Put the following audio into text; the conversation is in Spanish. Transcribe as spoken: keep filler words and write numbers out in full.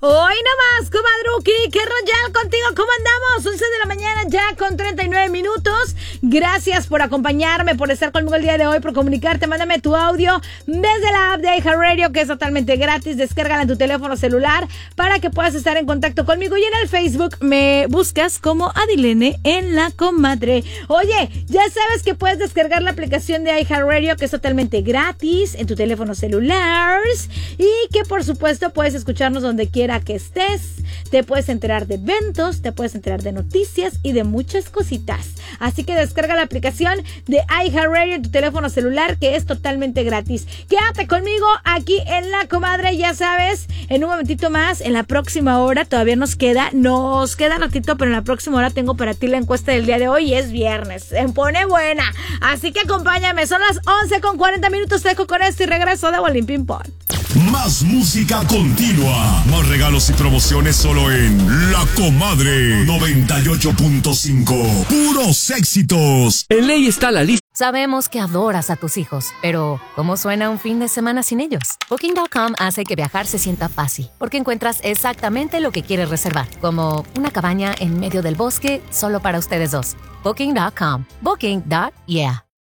Hoy nomás, comadruki, qué royal contigo, ¿cómo andamos? once de la mañana ya con treinta y nueve minutos. Gracias por acompañarme, por estar conmigo el día de hoy, por comunicarte. Mándame tu audio desde la app de iHeartRadio, que es totalmente gratis. Descárgala en tu teléfono celular para que puedas estar en contacto conmigo. Y en el Facebook me buscas como Adilene en la comadre. Oye, ya sabes que puedes descargar la aplicación de iHeartRadio, que es totalmente gratis en tu teléfono celular. Y que por supuesto puedes escucharnos donde quiera que estés, te puedes enterar de eventos, te puedes enterar de noticias y de muchas cositas. Así que descarga la aplicación de iHeartRadio en tu teléfono celular, que es totalmente gratis. Quédate conmigo aquí en La Comadre, ya sabes, en un momentito más, en la próxima hora, todavía nos queda, nos queda ratito, pero en la próxima hora tengo para ti la encuesta del día de hoy y es viernes, se pone buena. Así que acompáñame, son las once con cuarenta minutos, te dejo con esto y regreso de Bolín Ping Pong. Más música continua, más regalos y promociones solo en La Comadre noventa y ocho punto cinco. Puros éxitos. En ley está la lista. Sabemos que adoras a tus hijos, pero ¿cómo suena un fin de semana sin ellos? Booking punto com hace que viajar se sienta fácil, porque encuentras exactamente lo que quieres reservar, como una cabaña en medio del bosque solo para ustedes dos. Booking punto com. Booking. Yeah.